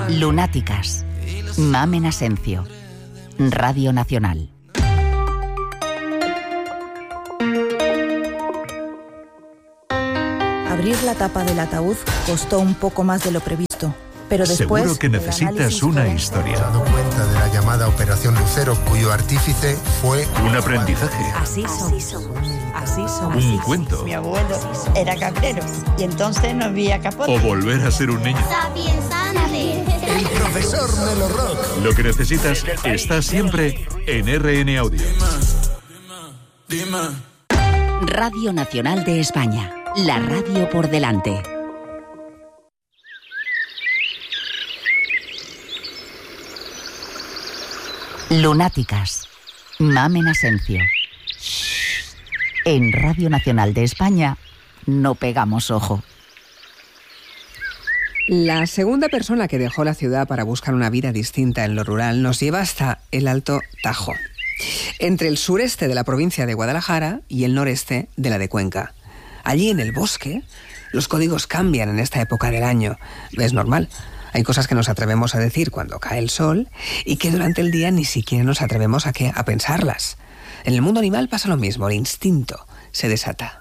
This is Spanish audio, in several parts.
Lunáticas. Mamen Asencio. Radio Nacional. Abrir la tapa del ataúd costó un poco más de lo previsto, pero después... Seguro que necesitas una historia. He dado cuenta de la llamada Operación Lucero, cuyo artífice fue... Un aprendizaje. Así somos. Así somos. Un cuento. Mi abuelo era cabrero y entonces no había capote. O volver a ser un niño. El profesor Melo Rock. Lo que necesitas está siempre en RN Audio. Radio Nacional de España. La radio por delante. Lunáticas. Mamen Asencio. En Radio Nacional de España no pegamos ojo. La segunda persona que dejó la ciudad para buscar una vida distinta en lo rural nos lleva hasta el Alto Tajo, entre el sureste de la provincia de Guadalajara y el noreste de la de Cuenca. Allí en el bosque, los códigos cambian en esta época del año. Es normal. Hay cosas que nos atrevemos a decir cuando cae el sol y que durante el día ni siquiera nos atrevemos a pensarlas. En el mundo animal pasa lo mismo, el instinto se desata.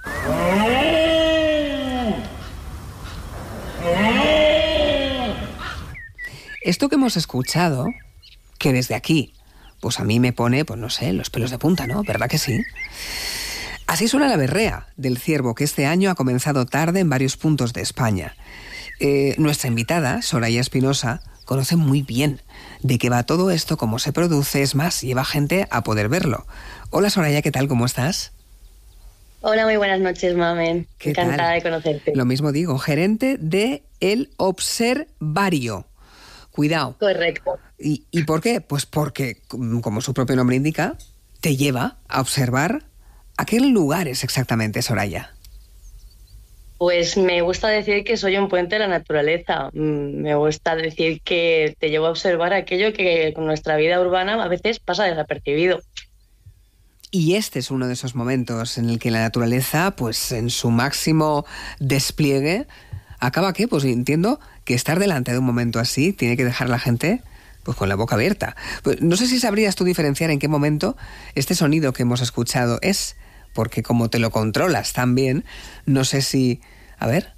Esto que hemos escuchado, que desde aquí, pues a mí me pone, pues no sé, los pelos de punta, ¿no? ¿Verdad que sí? Así suena la berrea del ciervo, que este año ha comenzado tarde en varios puntos de España. Nuestra invitada, Soraya Espinosa, conoce muy bien de qué va todo esto, cómo se produce, es más, lleva gente a poder verlo. Hola Soraya, ¿qué tal? ¿Cómo estás? Hola, muy buenas noches, Mamen. Encantada de conocerte. Lo mismo digo, gerente de El Observario. Cuidado. Correcto. ¿Y por qué? Pues porque, como su propio nombre indica, te lleva a observar. ¿A qué lugares exactamente, Soraya? Pues me gusta decir que soy un puente de la naturaleza. Me gusta decir que te llevo a observar aquello que con nuestra vida urbana a veces pasa desapercibido. Y este es uno de esos momentos en el que la naturaleza, pues en su máximo despliegue, acaba ¿qué? Pues entiendo que estar delante de un momento así tiene que dejar a la gente pues con la boca abierta. Pues, no sé si sabrías tú diferenciar en qué momento este sonido que hemos escuchado es, porque como te lo controlas tan bien, no sé si... A ver.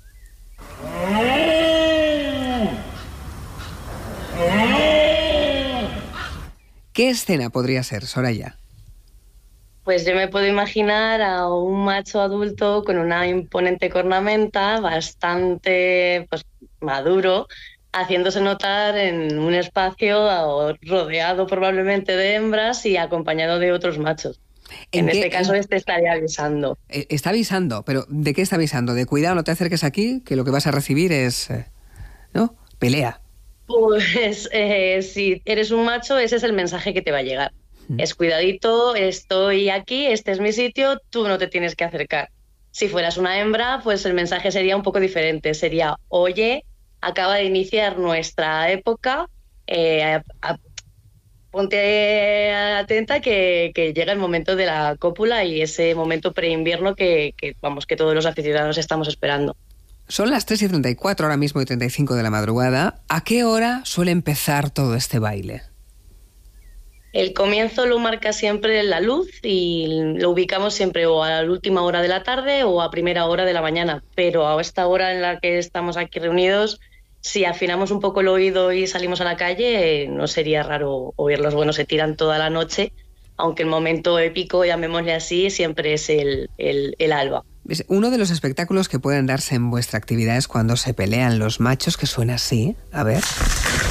¿Qué escena podría ser, Soraya? Pues yo me puedo imaginar a un macho adulto con una imponente cornamenta, bastante pues, maduro, haciéndose notar en un espacio rodeado probablemente de hembras y acompañado de otros machos. En este caso estaría avisando. Está avisando, pero ¿de qué está avisando? De cuidado, no te acerques aquí, que lo que vas a recibir es... ¿no? Pelea. Pues si eres un macho, ese es el mensaje que te va a llegar. Es cuidadito, estoy aquí, este es mi sitio, tú no te tienes que acercar. Si fueras una hembra, pues el mensaje sería un poco diferente. Sería, oye, acaba de iniciar nuestra época, ponte atenta que llega el momento de la cópula y ese momento preinvierno que todos los aficionados estamos esperando. Son las 3:34 ahora mismo y 35 de la madrugada. ¿A qué hora suele empezar todo este baile? El comienzo lo marca siempre la luz y lo ubicamos siempre o a la última hora de la tarde o a primera hora de la mañana, pero a esta hora en la que estamos aquí reunidos, si afinamos un poco el oído y salimos a la calle, no sería raro oírlos. Bueno, se tiran toda la noche, aunque el momento épico, llamémosle así, siempre es el alba. Uno de los espectáculos que pueden darse en vuestra actividad es cuando se pelean los machos, que suena así. A ver...